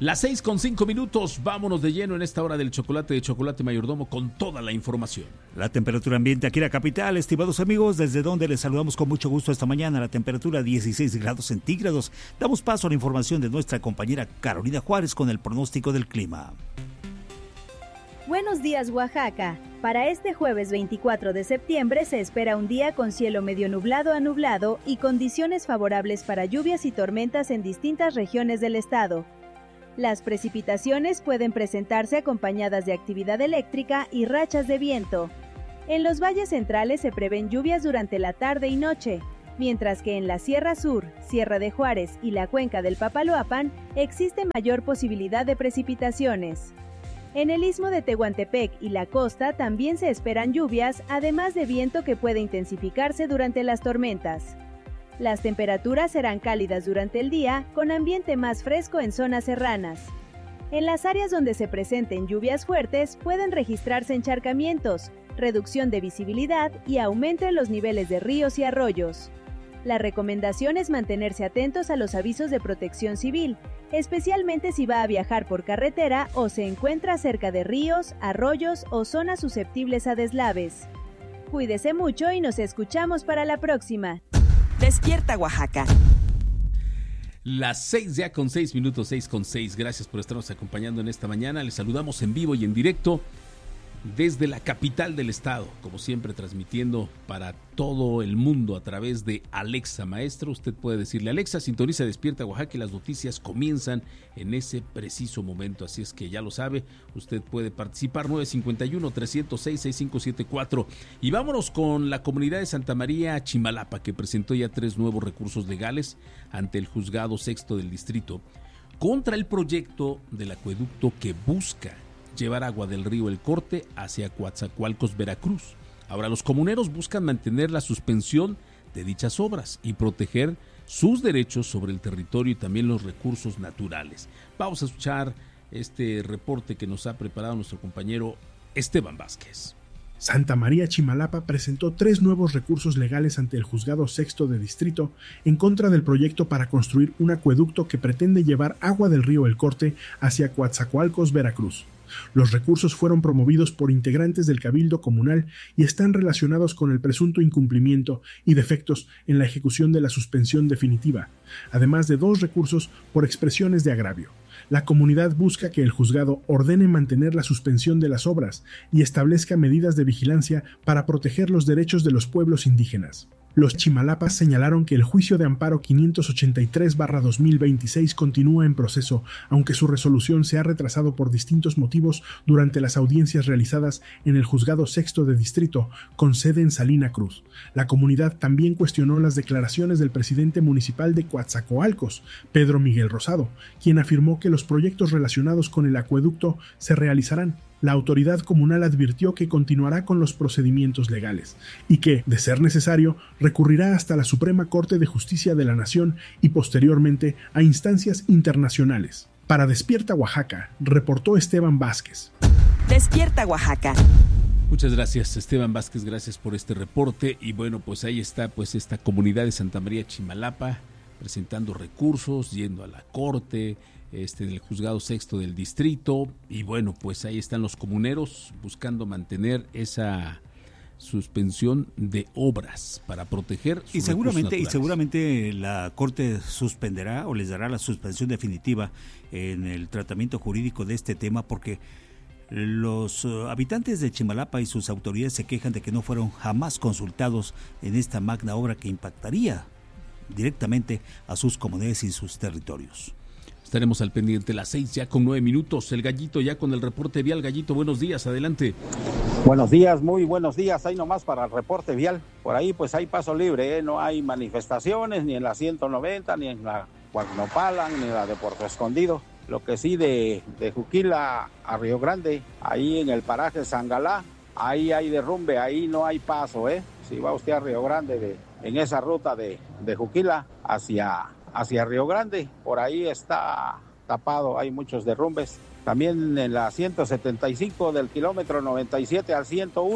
Las 6:05, vámonos de lleno en esta hora del chocolate de Chocolate Mayordomo con toda la información. La temperatura ambiente aquí en la capital, estimados amigos, desde donde les saludamos con mucho gusto esta mañana, la temperatura 16 grados centígrados. Damos paso a la información de nuestra compañera Carolina Juárez con el pronóstico del clima. Buenos días, Oaxaca. Para este jueves 24 de septiembre se espera un día con cielo medio nublado a nublado y condiciones favorables para lluvias y tormentas en distintas regiones del estado. Las precipitaciones pueden presentarse acompañadas de actividad eléctrica y rachas de viento. En los valles centrales se prevén lluvias durante la tarde y noche, mientras que en la Sierra Sur, Sierra de Juárez y la cuenca del Papaloapan existe mayor posibilidad de precipitaciones. En el istmo de Tehuantepec y la costa también se esperan lluvias, además de viento que puede intensificarse durante las tormentas. Las temperaturas serán cálidas durante el día, con ambiente más fresco en zonas serranas. En las áreas donde se presenten lluvias fuertes pueden registrarse encharcamientos, reducción de visibilidad y aumento en los niveles de ríos y arroyos. La recomendación es mantenerse atentos a los avisos de protección civil, especialmente si va a viajar por carretera o se encuentra cerca de ríos, arroyos o zonas susceptibles a deslaves. Cuídese mucho y nos escuchamos para la próxima. Despierta, Oaxaca. Las 6:06, gracias por estarnos acompañando en esta mañana. Les saludamos en vivo y en directo desde la capital del estado, como siempre transmitiendo para todo el mundo a través de Alexa Maestro. Usted puede decirle: Alexa, sintoniza Despierta Oaxaca, y las noticias comienzan en ese preciso momento, así es que ya lo sabe, usted puede participar. 951-306-6574. Y vámonos con la comunidad de Santa María Chimalapa, que presentó ya 3 nuevos recursos legales ante el juzgado sexto del distrito contra el proyecto del acueducto que busca llevar agua del río El Corte hacia Coatzacoalcos, Veracruz. Ahora, los comuneros buscan mantener la suspensión de dichas obras y proteger sus derechos sobre el territorio y también los recursos naturales. Vamos a escuchar este reporte que nos ha preparado nuestro compañero Esteban Vázquez. Santa María Chimalapa presentó 3 nuevos recursos legales ante el juzgado sexto de distrito en contra del proyecto para construir un acueducto que pretende llevar agua del río El Corte hacia Coatzacoalcos, Veracruz. Los recursos fueron promovidos por integrantes del Cabildo Comunal y están relacionados con el presunto incumplimiento y defectos en la ejecución de la suspensión definitiva, además de 2 recursos por expresiones de agravio. La comunidad busca que el juzgado ordene mantener la suspensión de las obras y establezca medidas de vigilancia para proteger los derechos de los pueblos indígenas. Los chimalapas señalaron que el juicio de amparo 583/2026 continúa en proceso, aunque su resolución se ha retrasado por distintos motivos durante las audiencias realizadas en el juzgado sexto de distrito, con sede en Salina Cruz. La comunidad también cuestionó las declaraciones del presidente municipal de Coatzacoalcos, Pedro Miguel Rosado, quien afirmó que los proyectos relacionados con el acueducto se realizarán. La autoridad comunal advirtió que continuará con los procedimientos legales y que, de ser necesario, recurrirá hasta la Suprema Corte de Justicia de la Nación y posteriormente a instancias internacionales. Para Despierta Oaxaca, reportó Esteban Vázquez. Despierta Oaxaca. Muchas gracias, Esteban Vázquez, gracias por este reporte. Y bueno, pues ahí está esta comunidad de Santa María Chimalapa presentando recursos, yendo a la corte del juzgado sexto del distrito, y bueno, pues ahí están los comuneros buscando mantener esa suspensión de obras para proteger sus recursos naturales. Y seguramente la corte suspenderá o les dará la suspensión definitiva en el tratamiento jurídico de este tema, porque los habitantes de Chimalapa y sus autoridades se quejan de que no fueron jamás consultados en esta magna obra que impactaría directamente a sus comunidades y sus territorios. Estaremos al pendiente. Las 6:09. El Gallito ya con el reporte vial. Gallito, buenos días, adelante. Buenos días, muy buenos días. Ahí nomás para el reporte vial. Por ahí pues hay paso libre, no hay manifestaciones ni en la 190, ni en la Guarnopalan, ni en la de Puerto Escondido. Lo que sí de Juquila a Río Grande, ahí en el paraje Sangalá, ahí hay derrumbe, ahí no hay paso, Si va usted a Río Grande en esa ruta de Juquila hacia Río Grande, por ahí está tapado, hay muchos derrumbes. También en la 175 del kilómetro 97 al 101,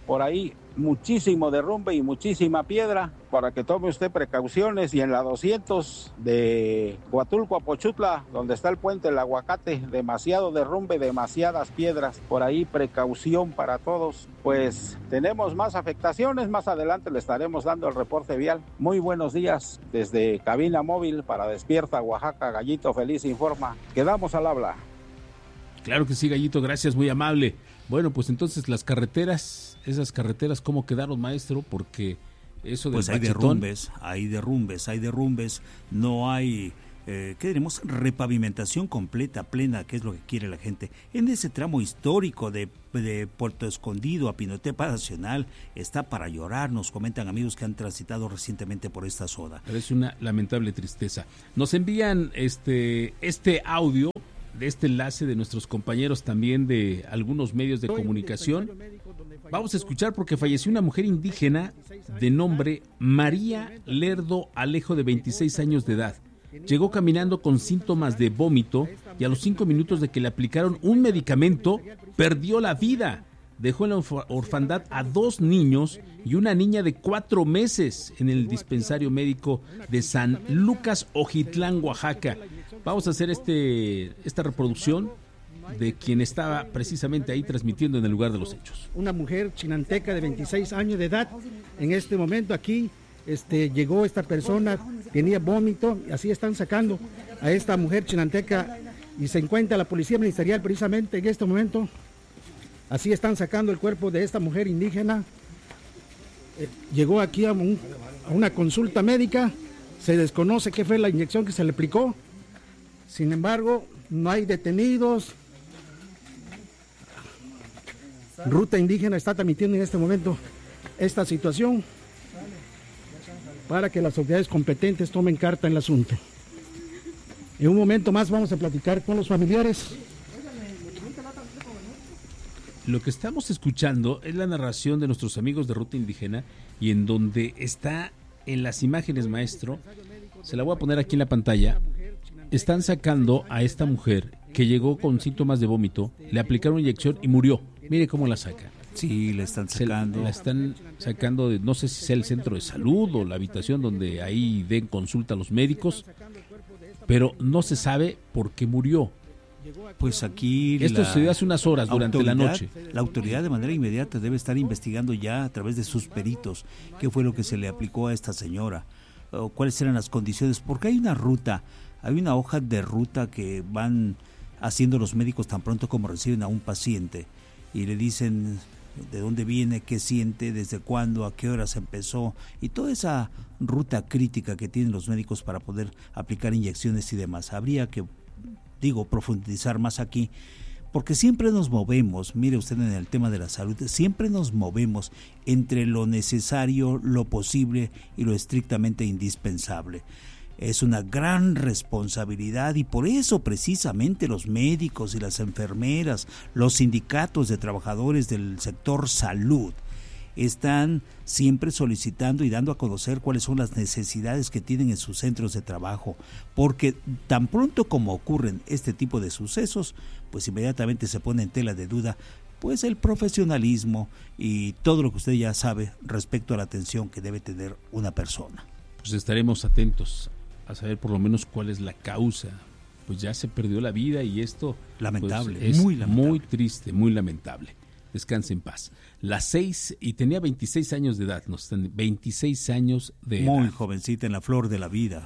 por ahí muchísimo derrumbe y muchísima piedra, para que tome usted precauciones. Y en la 200 de Huatulco a Pochutla, donde está el puente El Aguacate, demasiado derrumbe, demasiadas piedras, por ahí precaución para todos. Pues tenemos más afectaciones, más adelante le estaremos dando el reporte vial. Muy buenos días desde cabina móvil para Despierta Oaxaca. Gallito Feliz informa. Quedamos al habla. Claro que sí, Gallito, gracias, muy amable. Bueno, pues entonces las carreteras, esas carreteras, ¿cómo quedaron, maestro? Porque eso del pues hay derrumbes, no hay, ¿qué diremos? Repavimentación completa, plena, que es lo que quiere la gente. En ese tramo histórico de Puerto Escondido a Pinotepa Nacional está para llorar, nos comentan amigos que han transitado recientemente por esta zona. Pero es una lamentable tristeza. Nos envían este audio de este enlace de nuestros compañeros también de algunos medios de comunicación. Vamos a escuchar porque falleció una mujer indígena de nombre María Lerdo Alejo, de 26 años de edad. Llegó caminando con síntomas de vómito y a los 5 minutos de que le aplicaron un medicamento, perdió la vida. Dejó en la orfandad a 2 niños y una niña de 4 meses en el dispensario médico de San Lucas, Ojitlán, Oaxaca. Vamos a hacer esta reproducción de quien estaba precisamente ahí transmitiendo en el lugar de los hechos. Una mujer chinanteca de 26 años de edad. En este momento aquí llegó esta persona, tenía vómito, y así están sacando a esta mujer chinanteca y se encuentra la policía ministerial precisamente en este momento. Así están sacando el cuerpo de esta mujer indígena. Llegó aquí a una consulta médica, se desconoce qué fue la inyección que se le aplicó. Sin embargo, no hay detenidos. Ruta Indígena está transmitiendo en este momento esta situación para que las autoridades competentes tomen carta en el asunto. En un momento más vamos a platicar con los familiares. Lo que estamos escuchando es la narración de nuestros amigos de Ruta Indígena, y en donde está en las imágenes, maestro, se la voy a poner aquí en la pantalla. Están sacando a esta mujer que llegó con síntomas de vómito, le aplicaron una inyección y murió. Mire cómo la saca. Sí, la están sacando. La están sacando de, no sé si sea el centro de salud o la habitación donde ahí den consulta a los médicos, pero no se sabe por qué murió. Pues aquí esto se dio hace unas horas durante la noche. La autoridad de manera inmediata debe estar investigando ya a través de sus peritos qué fue lo que se le aplicó a esta señora, o cuáles eran las condiciones, porque hay una ruta, hay una hoja de ruta que van haciendo los médicos tan pronto como reciben a un paciente y le dicen de dónde viene, qué siente, desde cuándo, a qué horas empezó, y toda esa ruta crítica que tienen los médicos para poder aplicar inyecciones y demás. Habría que, profundizar más aquí, porque siempre nos movemos, mire usted, en el tema de la salud, siempre nos movemos entre lo necesario, lo posible y lo estrictamente indispensable. Es una gran responsabilidad y por eso precisamente los médicos y las enfermeras, los sindicatos de trabajadores del sector salud, están siempre solicitando y dando a conocer cuáles son las necesidades que tienen en sus centros de trabajo, porque tan pronto como ocurren este tipo de sucesos, pues inmediatamente se pone en tela de duda pues el profesionalismo y todo lo que usted ya sabe respecto a la atención que debe tener una persona. Pues estaremos atentos a saber por lo menos cuál es la causa. Pues ya se perdió la vida y esto lamentable, pues, es muy lamentable, muy triste, muy lamentable. Descanse en paz. Las 6 y tenía 26 años de edad, 26 años de edad. Muy jovencita, en la flor de la vida.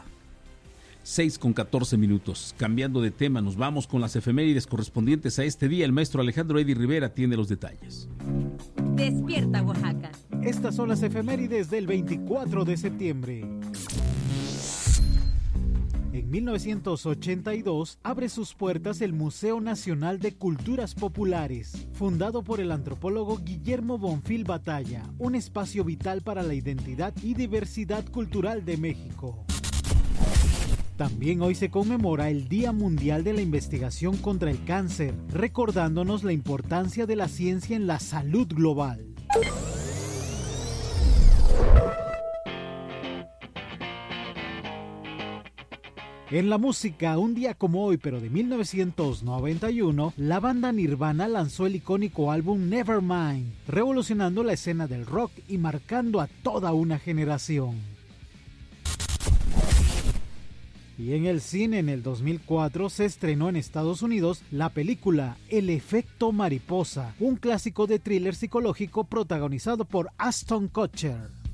6:14. Cambiando de tema, nos vamos con las efemérides correspondientes a este día. El maestro Alejandro Eddy Rivera tiene los detalles. Despierta Oaxaca. Estas son las efemérides del 24 de septiembre. En 1982 abre sus puertas el Museo Nacional de Culturas Populares, fundado por el antropólogo Guillermo Bonfil Batalla, un espacio vital para la identidad y diversidad cultural de México. También hoy se conmemora el Día Mundial de la Investigación contra el Cáncer, recordándonos la importancia de la ciencia en la salud global. En la música, un día como hoy, pero de 1991, la banda Nirvana lanzó el icónico álbum Nevermind, revolucionando la escena del rock y marcando a toda una generación. Y en el cine, en el 2004, se estrenó en Estados Unidos la película El efecto mariposa, un clásico de thriller psicológico protagonizado por Ashton Kutcher.